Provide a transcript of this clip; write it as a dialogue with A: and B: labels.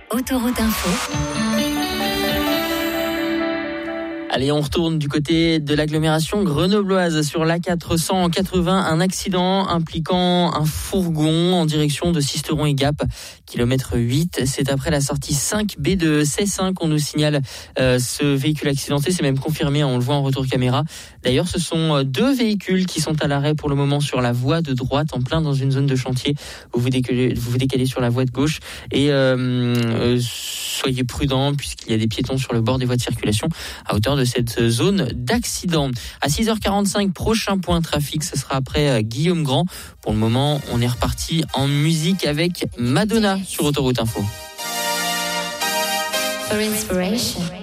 A: Autoroute Info.
B: Allez, on retourne du côté de l'agglomération grenobloise sur l'A480. Un accident impliquant un fourgon en direction de Sisteron et Gap, kilomètre 8. C'est après la sortie 5B de C5 qu'on nous signale ce véhicule accidenté. C'est même confirmé, on le voit en retour caméra. D'ailleurs, ce sont deux véhicules qui sont à l'arrêt pour le moment sur la voie de droite, en plein dans une zone de chantier. Vous vous décalez sur la voie de gauche et soyez prudents puisqu'il y a des piétons sur le bord des voies de circulation à hauteur de cette zone d'accident. À 6h45, prochain point trafic, ce sera après Guillaume Grand. Pour le moment, on est reparti en musique avec Madonna sur Autoroute Info.
A: For inspiration.